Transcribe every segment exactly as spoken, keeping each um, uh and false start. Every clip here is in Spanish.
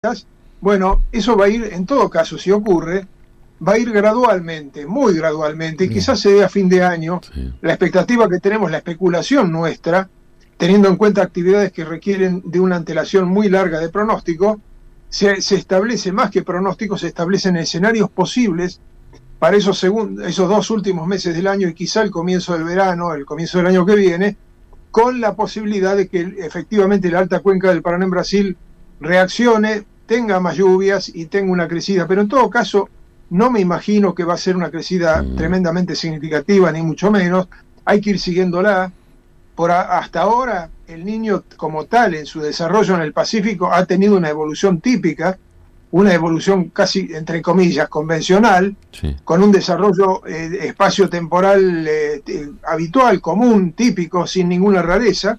Bueno, eso va a ir, en todo caso, si ocurre, va a ir gradualmente, muy gradualmente, y Bien. quizás se dé a fin de año. Sí. La expectativa que tenemos, la especulación nuestra, teniendo en cuenta actividades que requieren de una antelación muy larga de pronóstico, se, se establece, más que pronóstico, se establecen escenarios posibles para esos, segun, esos dos últimos meses del año y quizá el comienzo del verano, el comienzo del año que viene, con la posibilidad de que efectivamente la alta cuenca del Paraná en Brasil reaccione, tenga más lluvias y tenga una crecida, pero en todo caso no me imagino que va a ser una crecida mm. tremendamente significativa, ni mucho menos. Hay que ir siguiéndola. Por a, hasta ahora el Niño como tal en su desarrollo en el Pacífico ha tenido una evolución típica, una evolución casi entre comillas convencional, sí. con un desarrollo eh, espacio-temporal eh, eh, habitual, común, típico, sin ninguna rareza,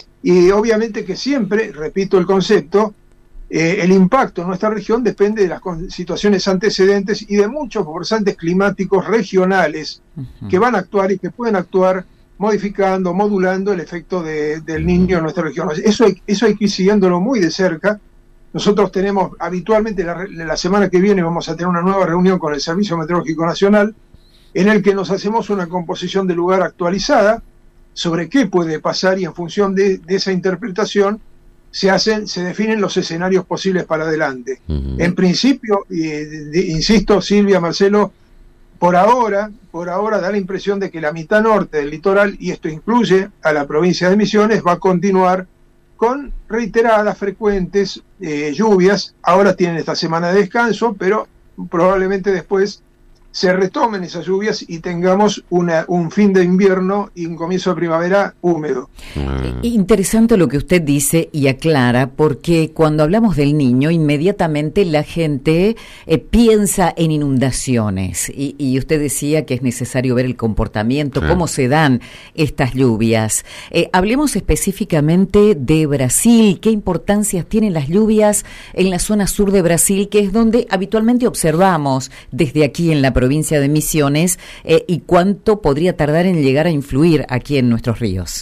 y obviamente que siempre, repito el concepto, Eh, el impacto en nuestra región depende de las situaciones antecedentes y de muchos forzantes climáticos regionales uh-huh. que van a actuar y que pueden actuar modificando, modulando el efecto de, del Niño en nuestra región. Eso hay, eso hay que ir siguiéndolo muy de cerca. Nosotros tenemos habitualmente, la, la semana que viene vamos a tener una nueva reunión con el Servicio Meteorológico Nacional, en el que nos hacemos una composición de lugar actualizada sobre qué puede pasar, y en función de, de esa interpretación se hacen, se definen los escenarios posibles para adelante. Uh-huh. En principio, eh, de, insisto, Silvia, Marcelo, por ahora, por ahora da la impresión de que la mitad norte del litoral, y esto incluye a la provincia de Misiones, va a continuar con reiteradas, frecuentes eh, lluvias. Ahora tienen esta semana de descanso, pero probablemente después se retomen esas lluvias y tengamos una, un fin de invierno y un comienzo de primavera húmedo. Interesante lo que usted dice y aclara, porque cuando hablamos del Niño, inmediatamente la gente eh, piensa en inundaciones, y, y usted decía que es necesario ver el comportamiento, sí. cómo se dan estas lluvias. Eh, hablemos específicamente de Brasil. ¿Qué importancia tienen las lluvias en la zona sur de Brasil, que es donde habitualmente observamos desde aquí en la provincia de Misiones, eh, y cuánto podría tardar en llegar a influir aquí en nuestros ríos?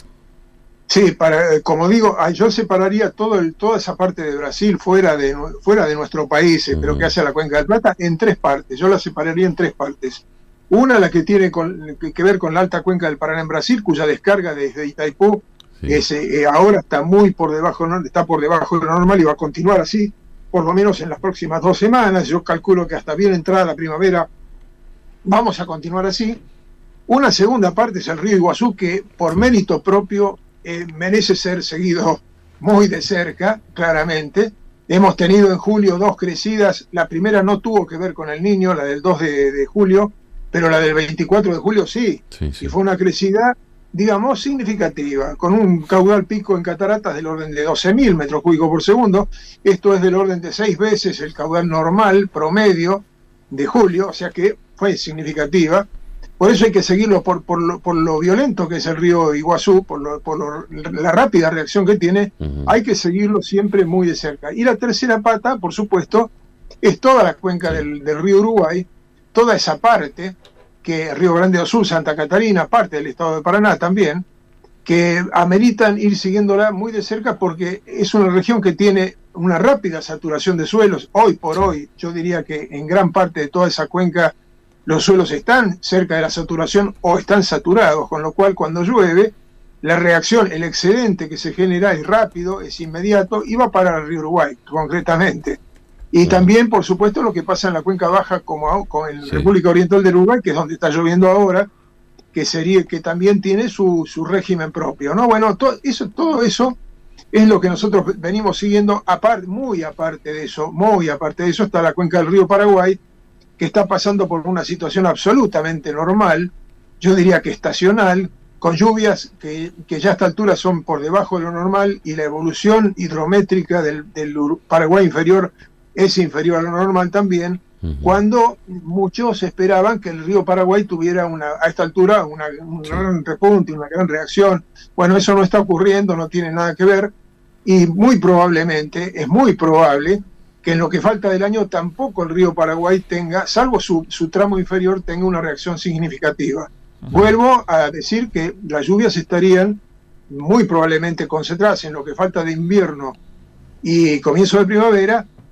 Sí, para, como digo, yo separaría todo el, toda esa parte de Brasil fuera de, fuera de nuestro país, uh-huh. pero que hace la Cuenca del Plata, en tres partes. Yo la separaría en tres partes. Una, la que tiene con, que ver con la alta cuenca del Paraná en Brasil, cuya descarga desde Itaipú sí. es, eh, ahora está muy por debajo, está por debajo de lo normal y va a continuar así, por lo menos en las próximas dos semanas. Yo calculo que hasta bien entrada la primavera vamos a continuar así. Una segunda parte es el río Iguazú, que por mérito propio eh, merece ser seguido muy de cerca, claramente. Hemos tenido en julio dos crecidas. La primera no tuvo que ver con el Niño, la del dos de, de julio, pero la del veinticuatro de julio sí. Sí, sí. Y fue una crecida, digamos, significativa, con un caudal pico en cataratas del orden de doce mil metros cúbicos por segundo. Esto es del orden de seis veces el caudal normal, promedio, de julio, o sea que fue significativa. Por eso hay que seguirlo por, por, lo, por lo violento que es el río Iguazú, por, lo, por lo, la rápida reacción que tiene, uh-huh. hay que seguirlo siempre muy de cerca. Y la tercera pata, por supuesto, es toda la cuenca del, del río Uruguay, toda esa parte, que Río Grande do Sul, Santa Catarina, parte del estado de Paraná también, que ameritan ir siguiéndola muy de cerca porque es una región que tiene una rápida saturación de suelos. Hoy por sí. hoy, yo diría que en gran parte de toda esa cuenca los suelos están cerca de la saturación o están saturados, con lo cual cuando llueve, la reacción, el excedente que se genera es rápido, es inmediato y va para el río Uruguay, concretamente. Y sí. también, por supuesto, lo que pasa en la cuenca baja, como con la sí. República Oriental del Uruguay, que es donde está lloviendo ahora, que sería que también tiene su, su régimen propio, ¿no? Bueno, to, eso, todo eso es lo que nosotros venimos siguiendo. Aparte, muy aparte de eso, muy aparte de eso, está la cuenca del río Paraguay, que está pasando por una situación absolutamente normal, yo diría que estacional, con lluvias que, que ya a esta altura son por debajo de lo normal, y la evolución hidrométrica del, del Paraguay inferior es inferior a lo normal también, uh-huh. cuando muchos esperaban que el río Paraguay tuviera una, a esta altura una, un sí. gran repunte, una gran reacción. Bueno, eso no está ocurriendo, no tiene nada que ver, y muy probablemente, es muy probable, que en lo que falta del año tampoco el río Paraguay tenga, salvo su, su tramo inferior, tenga una reacción significativa. Uh-huh. Vuelvo a decir que las lluvias estarían muy probablemente concentradas en lo que falta de invierno y comienzo de primavera,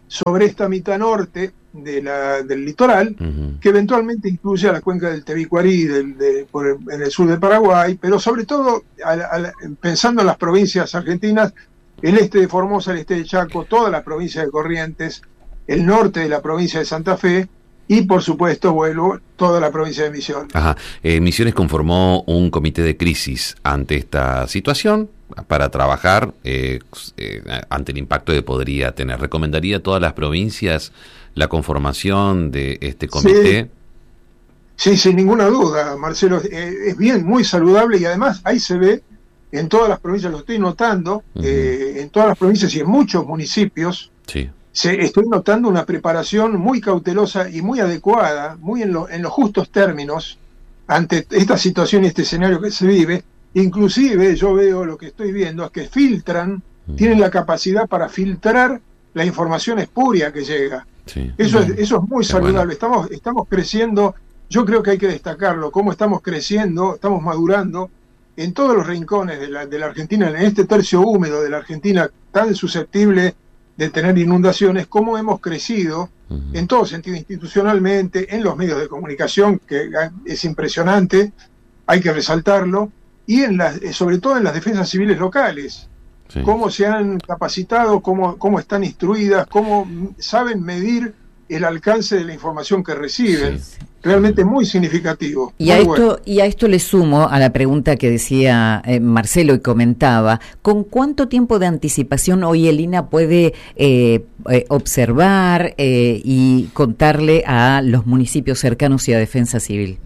sobre esta mitad norte de la, del litoral, uh-huh. que eventualmente incluye a la cuenca del Tebicuarí, del, de, por el, en el sur del Paraguay, pero sobre todo, a, a, pensando en las provincias argentinas, el este de Formosa, el este de Chaco, toda la provincia de Corrientes, el norte de la provincia de Santa Fe, y por supuesto, vuelvo, toda la provincia de Misiones. Ajá. Eh, Misiones conformó un comité de crisis ante esta situación para trabajar eh, eh, ante el impacto que podría tener. ¿Recomendaría a todas las provincias la conformación de este comité? Sí, sí, sin ninguna duda, Marcelo. Eh, es bien, muy saludable, y además ahí se ve en todas las provincias, lo estoy notando, uh-huh. eh, en todas las provincias y en muchos municipios. Sí. Se, estoy notando una preparación muy cautelosa y muy adecuada, muy en, lo, en los justos términos, ante esta situación y este escenario que se vive. Inclusive yo veo, lo que estoy viendo es que filtran, mm. tienen la capacidad para filtrar la información espuria que llega. Sí. Eso, mm. es, eso es muy saludable. Bueno. Estamos, estamos creciendo, yo creo que hay que destacarlo, cómo estamos creciendo, estamos madurando en todos los rincones de la, de la Argentina, en este tercio húmedo de la Argentina tan susceptible de tener inundaciones, cómo hemos crecido uh-huh. en todo sentido, institucionalmente, en los medios de comunicación, que es impresionante, hay que resaltarlo, y en las, sobre todo en las defensas civiles locales, sí. cómo se han capacitado, cómo, cómo están instruidas, cómo saben medir el alcance de la información que reciben. Sí. Realmente muy significativo. Y, muy a esto, bueno. y a esto le sumo a la pregunta que decía eh, Marcelo y comentaba, ¿con cuánto tiempo de anticipación hoy el I N A puede eh, eh, observar eh, y contarle a los municipios cercanos y a Defensa Civil?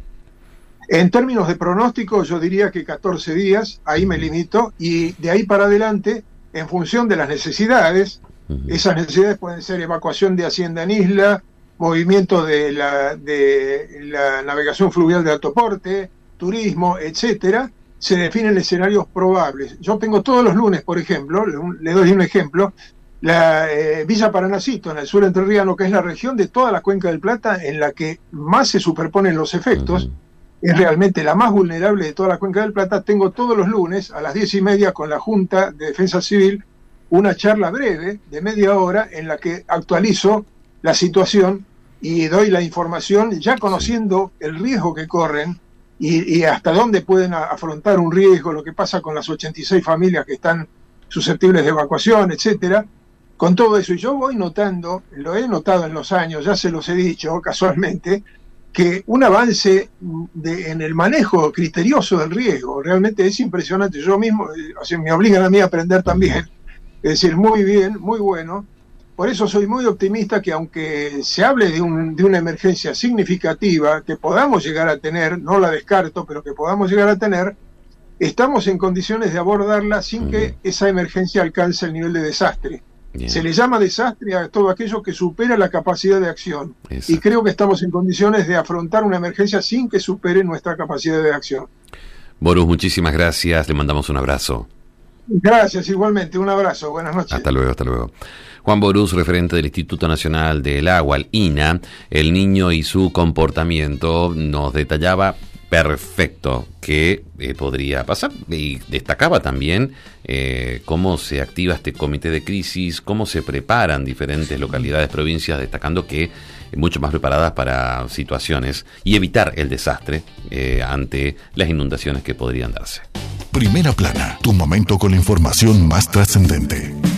En términos de pronóstico, yo diría que catorce días, ahí me limito, y de ahí para adelante, en función de las necesidades, uh-huh. esas necesidades pueden ser evacuación de hacienda en isla, movimiento de la, de la navegación fluvial de alto porte, turismo, etcétera, se definen escenarios probables. Yo tengo todos los lunes, por ejemplo, le, le doy un ejemplo, la eh, Villa Paranacito, en el sur entrerriano, que es la región de toda la Cuenca del Plata en la que más se superponen los efectos, uh-huh. es realmente la más vulnerable de toda la Cuenca del Plata. Tengo todos los lunes a las diez y media con la Junta de Defensa Civil una charla breve de media hora en la que actualizo la situación y doy la información ya conociendo el riesgo que corren y, y hasta dónde pueden a, afrontar un riesgo, lo que pasa con las ochenta y seis familias que están susceptibles de evacuación, etcétera. Con todo eso, y yo voy notando, lo he notado en los años, ya se los he dicho casualmente, que un avance de, en el manejo criterioso del riesgo realmente es impresionante. Yo mismo, o sea, me obligan a mí a aprender también, es decir, muy bien, muy bueno. Por eso soy muy optimista que aunque se hable de, un, de una emergencia significativa que podamos llegar a tener, no la descarto, pero que podamos llegar a tener, estamos en condiciones de abordarla sin que esa emergencia alcance el nivel de desastre. Bien. Se le llama desastre a todo aquello que supera la capacidad de acción. Eso. Y creo que estamos en condiciones de afrontar una emergencia sin que supere nuestra capacidad de acción. Borús, muchísimas gracias, le mandamos un abrazo. Gracias, igualmente, un abrazo, buenas noches. Hasta luego, hasta luego. Juan Borús, referente del Instituto Nacional del Agua, el I N A, el niño y su comportamiento, nos detallaba perfecto qué eh, podría pasar y destacaba también eh, cómo se activa este comité de crisis, cómo se preparan diferentes localidades, provincias, destacando que eh, mucho más preparadas para situaciones y evitar el desastre eh, ante las inundaciones que podrían darse. Primera Plana, tu momento con la información más trascendente.